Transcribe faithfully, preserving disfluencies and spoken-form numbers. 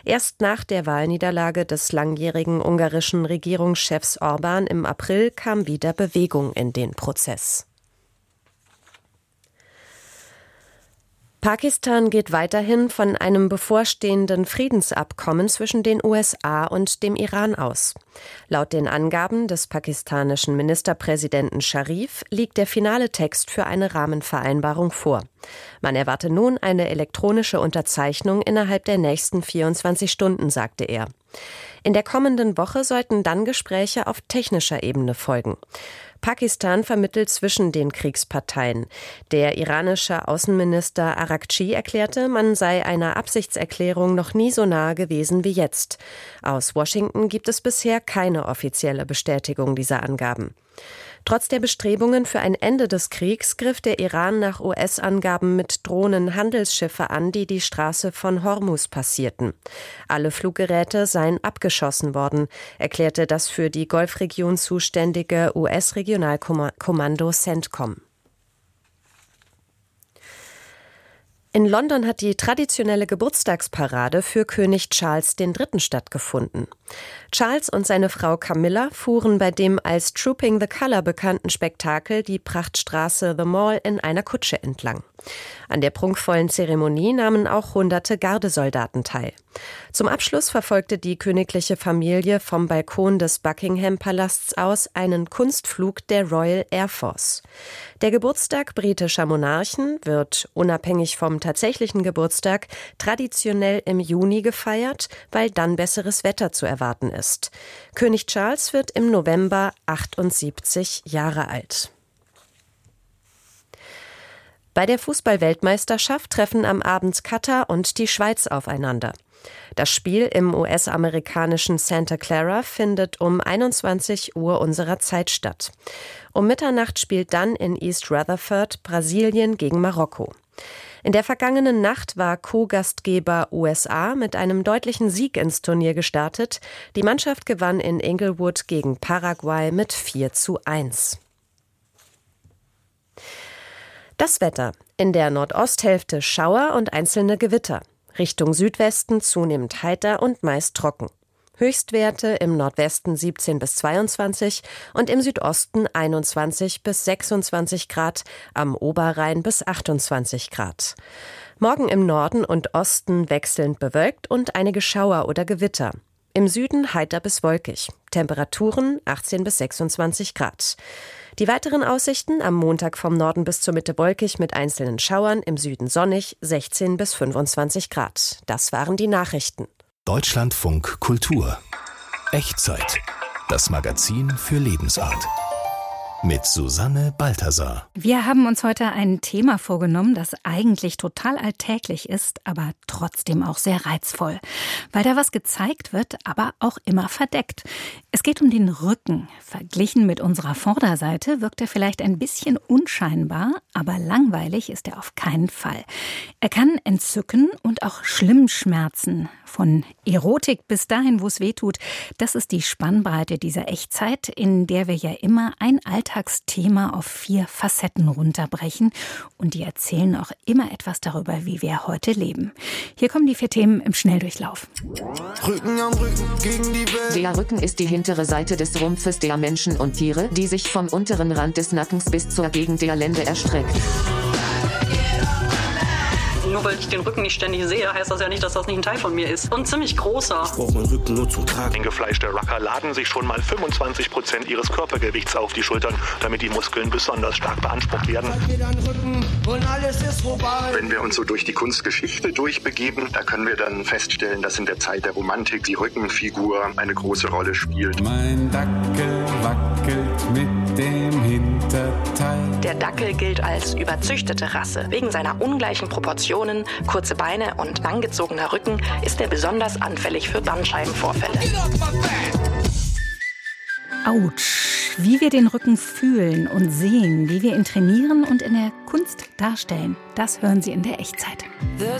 Erst nach der Wahlniederlage des langjährigen ungarischen Regierungschefs Orbán im April kam wieder Bewegung in den Prozess. Pakistan geht weiterhin von einem bevorstehenden Friedensabkommen zwischen den U S A und dem Iran aus. Laut den Angaben des pakistanischen Ministerpräsidenten Scharif liegt der finale Text für eine Rahmenvereinbarung vor. Man erwarte nun eine elektronische Unterzeichnung innerhalb der nächsten vierundzwanzig Stunden, sagte er. In der kommenden Woche sollten dann Gespräche auf technischer Ebene folgen. Pakistan vermittelt zwischen den Kriegsparteien. Der iranische Außenminister Araghchi erklärte, man sei einer Absichtserklärung noch nie so nahe gewesen wie jetzt. Aus Washington gibt es bisher keine offizielle Bestätigung dieser Angaben. Trotz der Bestrebungen für ein Ende des Kriegs griff der Iran nach U S-Angaben mit Drohnen Handelsschiffe an, die die Straße von Hormuz passierten. Alle Fluggeräte seien abgeschossen worden, erklärte das für die Golfregion zuständige U S-Regionalkommando CENTCOM. In London hat die traditionelle Geburtstagsparade für König Charles der Dritte stattgefunden. Charles und seine Frau Camilla fuhren bei dem als Trooping the Colour bekannten Spektakel die Prachtstraße The Mall in einer Kutsche entlang. An der prunkvollen Zeremonie nahmen auch hunderte Gardesoldaten teil. Zum Abschluss verfolgte die königliche Familie vom Balkon des Buckingham-Palasts aus einen Kunstflug der Royal Air Force. Der Geburtstag britischer Monarchen wird, unabhängig vom tatsächlichen Geburtstag, traditionell im Juni gefeiert, weil dann besseres Wetter zu erwarten ist. König Charles wird im November achtundsiebzig Jahre alt. Bei der Fußball-Weltmeisterschaft treffen am Abend Katar und die Schweiz aufeinander. Das Spiel im U S-amerikanischen Santa Clara findet um einundzwanzig Uhr unserer Zeit statt. Um Mitternacht spielt dann in East Rutherford Brasilien gegen Marokko. In der vergangenen Nacht war Co-Gastgeber U S A mit einem deutlichen Sieg ins Turnier gestartet. Die Mannschaft gewann in Inglewood gegen Paraguay mit vier zu eins. Das Wetter. In der Nordosthälfte Schauer und einzelne Gewitter. Richtung Südwesten zunehmend heiter und meist trocken. Höchstwerte im Nordwesten siebzehn bis zweiundzwanzig und im Südosten einundzwanzig bis sechsundzwanzig Grad, am Oberrhein bis achtundzwanzig Grad. Morgen im Norden und Osten wechselnd bewölkt und einige Schauer oder Gewitter. Im Süden heiter bis wolkig. Temperaturen achtzehn bis sechsundzwanzig Grad. Die weiteren Aussichten am Montag vom Norden bis zur Mitte wolkig mit einzelnen Schauern, im Süden sonnig, sechzehn bis fünfundzwanzig Grad. Das waren die Nachrichten. Deutschlandfunk Kultur. Echtzeit. Das Magazin für Lebensart. Mit Susanne Balthasar. Wir haben uns heute ein Thema vorgenommen, das eigentlich total alltäglich ist, aber trotzdem auch sehr reizvoll. Weil da was gezeigt wird, aber auch immer verdeckt. Es geht um den Rücken. Verglichen mit unserer Vorderseite wirkt er vielleicht ein bisschen unscheinbar, aber langweilig ist er auf keinen Fall. Er kann entzücken und auch schlimm schmerzen. Von Erotik bis dahin, wo es weh tut. Das ist die Spannbreite dieser Echtzeit, in der wir ja immer ein Alltagsthema auf vier Facetten runterbrechen. Und die erzählen auch immer etwas darüber, wie wir heute leben. Hier kommen die vier Themen im Schnelldurchlauf. Rücken an Rücken gegen die Welt. Der Rücken ist die hintere Seite des Rumpfes der Menschen und Tiere, die sich vom unteren Rand des Nackens bis zur Gegend der Lende erstreckt. Nur weil ich den Rücken nicht ständig sehe, heißt das ja nicht, dass das nicht ein Teil von mir ist. Und ziemlich großer. Ich brauche meinen Rücken nur zum Tragen. Eingefleischte Rucker laden sich schon mal fünfundzwanzig Prozent ihres Körpergewichts auf die Schultern, damit die Muskeln besonders stark beansprucht werden. Wenn wir uns so durch die Kunstgeschichte durchbegeben, da können wir dann feststellen, dass in der Zeit der Romantik die Rückenfigur eine große Rolle spielt. Mein Dackel wackelt mit dem Hinterteil. Der Dackel gilt als überzüchtete Rasse. Wegen seiner ungleichen Proportionen, kurze Beine und langgezogener Rücken ist er besonders anfällig für Bandscheibenvorfälle. Autsch, wie wir den Rücken fühlen und sehen, wie wir ihn trainieren und in der Kunst darstellen, das hören Sie in der Echtzeit.